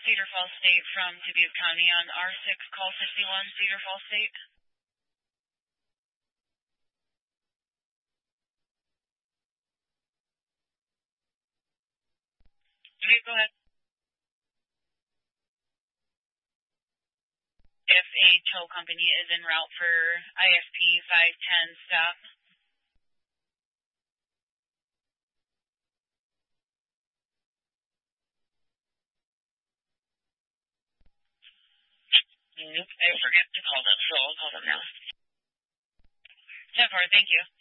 Cedar Falls State from Dubuque County on R6, call 51, Cedar Falls State. Okay, go ahead. If a tow company is en route for IFP 510, stop. Nope, I forgot to call them, so I'll call them now. 10-4, thank you.